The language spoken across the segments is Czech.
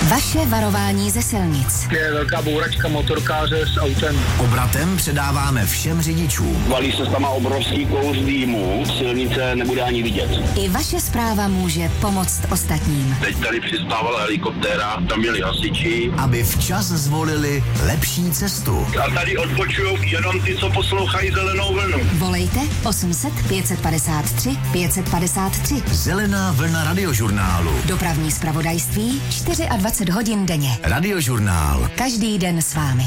Vaše varování ze silnic. Je velká bouračka motorkáře s autem. Obratem předáváme všem řidičům. Valí se tam obrovský kous dýmu, silnice nebude ani vidět. I vaše zpráva může pomoct ostatním. Teď tady přistávala helikoptéra, tam byli hasiči. Aby včas zvolili lepší cestu. A tady odpočujou jenom ty, co poslouchají Zelenou vlnu. Volejte 800 553 553. Zelená vlna radiožurnálu. Dopravní zpravodajství 24 hodin denně. Radiožurnál. Každý den s vámi.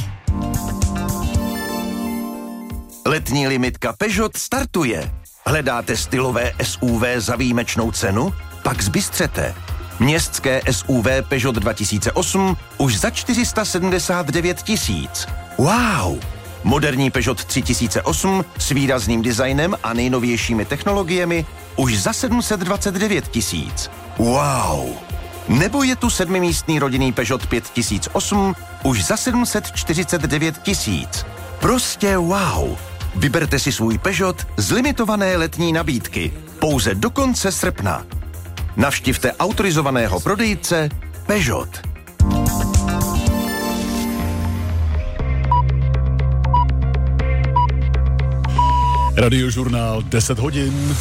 Letní limitka Peugeot startuje. Hledáte stylové SUV za výjimečnou cenu? Pak zbystřete. Městské SUV Peugeot 2008 už za 479 000. Wow! Moderní Peugeot 3008 s výrazným designem a nejnovějšími technologiemi už za 729 000. Wow! Nebo je tu 7místný rodinný Peugeot 5008 už za 749 000. Prostě wow! Vyberte si svůj Peugeot z limitované letní nabídky pouze do konce srpna. Navštivte autorizovaného prodejce Peugeot. Radiožurnál 10 hodin.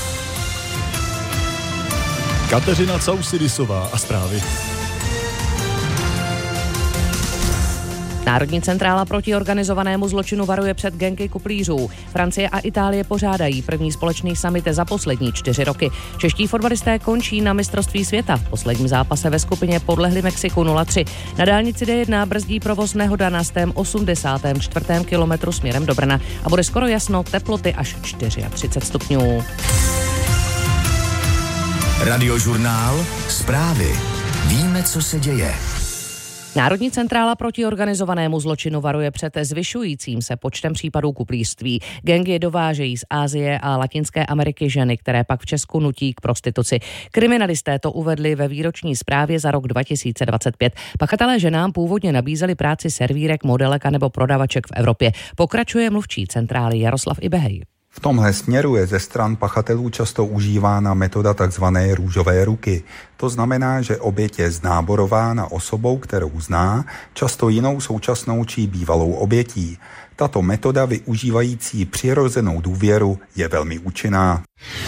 Kateřina Causidisová a zprávy. Národní centrála proti organizovanému zločinu varuje před gangy kuplířů. Francie a Itálie pořádají první společný summit za poslední 4 roky. Čeští fotbalisté končí na mistrovství světa. V posledním zápase ve skupině podlehli Mexiku 0-3. Na dálnici D1 brzdí provoz nehoda na 184. kilometru směrem do Brna a bude skoro jasno, teploty až 34 stupňů. Radiožurnál, zprávy. Víme, co se děje. Národní centrála proti organizovanému zločinu varuje před zvyšujícím se počtem případů kuplířství. Gangy dovážejí z Asie a Latinské Ameriky ženy, které pak v Česku nutí k prostituci. Kriminalisté to uvedli ve výroční zprávě za rok 2025. Pachatelé ženám původně nabízeli práci servírek, modelek nebo prodavaček v Evropě. Pokračuje mluvčí centrály Jaroslav Ibehej. V tomhle směru je ze stran pachatelů často užívána metoda tzv. Růžové ruky. To znamená, že oběť je znáborována osobou, kterou zná, často jinou současnou či bývalou obětí. Tato metoda využívající přirozenou důvěru je velmi účinná.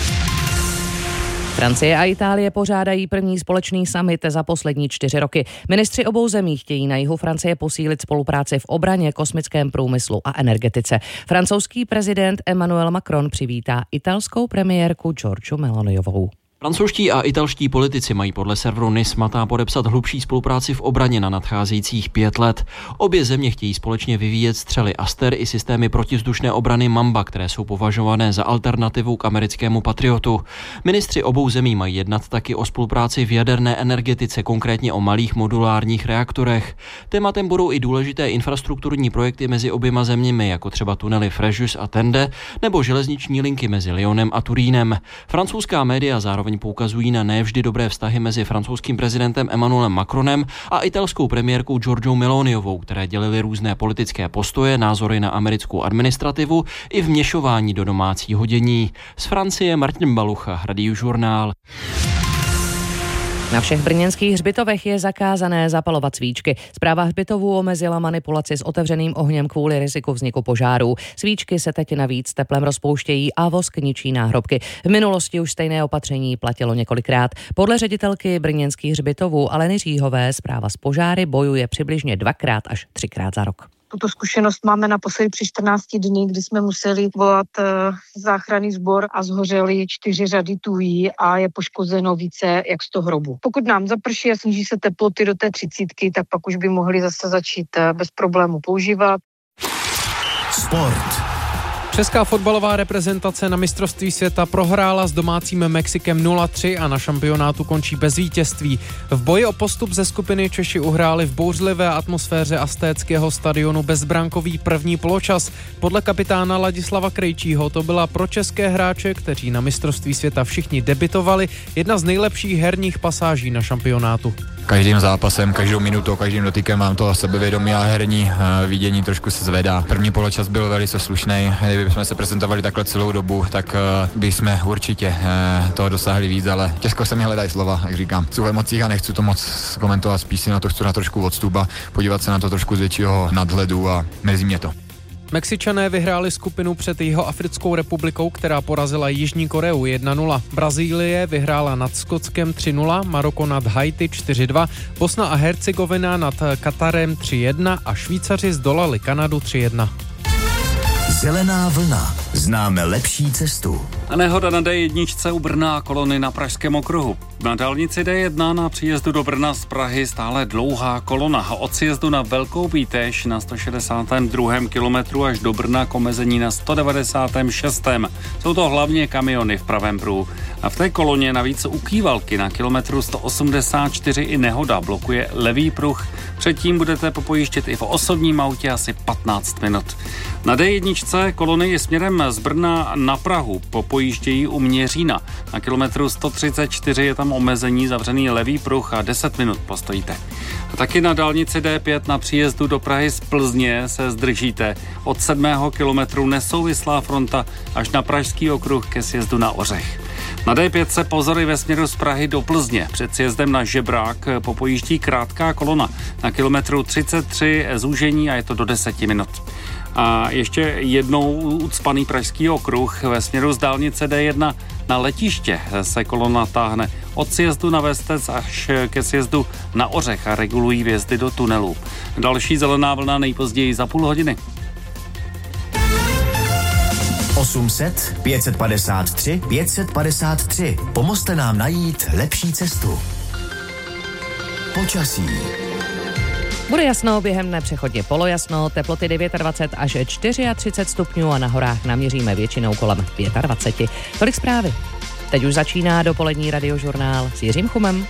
Francie a Itálie pořádají první společný summit za poslední 4 roky. Ministři obou zemí chtějí na jihu Francie posílit spolupráci v obraně, kosmickém průmyslu a energetice. Francouzský prezident Emmanuel Macron přivítá italskou premiérku Giorgiu Meloniovou. Francouzští a italští politici mají podle serveru Nismata podepsat hlubší spolupráci v obraně na nadcházejících 5 let. Obě země chtějí společně vyvíjet střely Aster i systémy protivzdušné obrany Mamba, které jsou považované za alternativu k americkému Patriotu. Ministři obou zemí mají jednat taky o spolupráci v jaderné energetice, konkrétně o malých modulárních reaktorech. Tématem budou i důležité infrastrukturní projekty mezi oběma zeměmi, jako třeba tunely Fréjus a Tende nebo železniční linky mezi Lyonem a Turínem. Francouzská média zároveň poukazují na nevždy dobré vztahy mezi francouzským prezidentem Emmanuelem Macronem a italskou premiérkou Giorgiou Meloniovou, které dělily různé politické postoje, názory na americkou administrativu i vměšování do domácího dění. Z Francie Martin Balucha, Radiožurnál. Na všech brněnských hřbitovech je zakázané zapalovat svíčky. Správa hřbitovů omezila manipulaci s otevřeným ohněm kvůli riziku vzniku požárů. Svíčky se teď navíc teplem rozpouštějí a vosk ničí náhrobky. V minulosti už stejné opatření platilo několikrát. Podle ředitelky brněnských hřbitovů Aleny Říhové správa s požáry bojuje přibližně 2x až 3x za rok. Tuto zkušenost máme naposledy při 14 dní, kdy jsme museli volat záchranný sbor a zhořely 4 řady tují a je poškozeno více jak 100 hrobů. Pokud nám zaprší a sníží se teploty do té 30, tak pak už by mohli zase začít bez problému používat. Sport. Česká fotbalová reprezentace na mistrovství světa prohrála s domácím Mexikem 0-3 a na šampionátu končí bez vítězství. V boji o postup ze skupiny Češi uhráli v bouřlivé atmosféře Aztéckého stadionu bezbrankový první poločas. Podle kapitána Ladislava Krejčího to byla pro české hráče, kteří na mistrovství světa všichni debutovali, jedna z nejlepších herních pasáží na šampionátu. každým zápasem, každou minutou, každým dotykem mám to sebevědomí a herní vidění trošku se zvedá. První poločas byl velice slušný, kdybychom se prezentovali takhle celou dobu, tak bychom určitě toho dosáhli víc, ale těžko se mi hledají slova, jak říkám. Jsou v emocích a nechci to moc komentovat, spíš si na to chci na trošku odstup a podívat se na to trošku z většího nadhledu a mrzí mě to. Mexičané vyhráli skupinu před Jihoafrickou republikou, která porazila Jižní Koreu 1-0. Brazílie vyhrála nad Skotskem 3-0, Maroko nad Haiti 4-2, Bosna a Hercegovina nad Katarem 3-1 a Švýcaři zdolali Kanadu 3-1. Zelená vlna. Známe lepší cestu. A nehoda na D1 u Brna a kolony na Pražském okruhu. Na dálnici D1 na příjezdu do Brna z Prahy stále dlouhá kolona. Od sjezdu na Velkou Bíteš na 162. kilometru až do Brna k omezení na 196. Jsou to hlavně kamiony v pravém pruhu. A v té koloně navíc u Kývalky na kilometru 184 i nehoda blokuje levý pruh. Předtím budete popojíždět i v osobním autě asi 15 minut. Na D1 kolony je směrem z Brna na Prahu popojíždějí u Měřína. Na kilometru 134 je tam omezení, zavřený levý pruh a 10 minut postojíte. A taky na dálnici D5 na příjezdu do Prahy z Plzně se zdržíte. Od 7. kilometru nesouvislá fronta až na Pražský okruh ke sjezdu na Ořech. Na D5 se pozory ve směru z Prahy do Plzně. Před sjezdem na Žebrák popojíždí krátká kolona. Na kilometru 33 zúžení a je to do 10 minut. A ještě jednou ucpaný Pražský okruh ve směru z dálnice D1 na letiště se kolona táhne od sjezdu na Vestec až ke sjezdu na Ořech a regulují vjezdy do tunelů. Další zelená vlna nejpozději za půl hodiny. 800 553 553. Pomozte nám najít lepší cestu. Počasí. Bude jasno, během dne přechodně polojasno, teploty 29 až 34 stupňů a na horách naměříme většinou kolem 25. Tolik zprávy. Teď už začíná dopolední radiožurnál s Jiřím Chumem.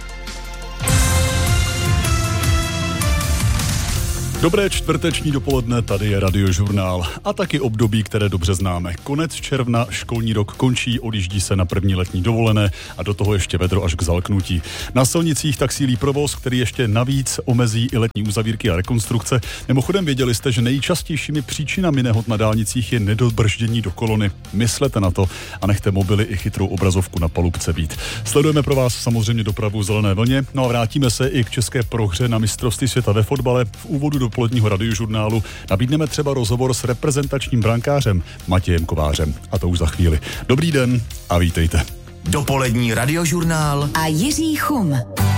Dobré čtvrteční dopoledne, tady je Radiožurnál a taky období, které dobře známe. Konec června, školní rok končí, odjíždí se na první letní dovolené a do toho ještě vedro až k zalknutí. Na silnicích tak sílí provoz, který ještě navíc omezí i letní uzavírky a rekonstrukce. Mimochodem věděli jste, že nejčastějšími příčinami nehod na dálnicích je nedobrždění do kolony. Myslete na to a nechte mobily i chytrou obrazovku na palubce být. Sledujeme pro vás samozřejmě dopravu v zelené vlně, no a vrátíme se i k české prohře na mistrovství světa ve fotbale. V úvodu dopoledního radiožurnálu nabídneme třeba rozhovor s reprezentačním brankářem Matějem Kovářem. A to už za chvíli. Dobrý den a vítejte. Dopolední radiožurnál a Jiří Chum.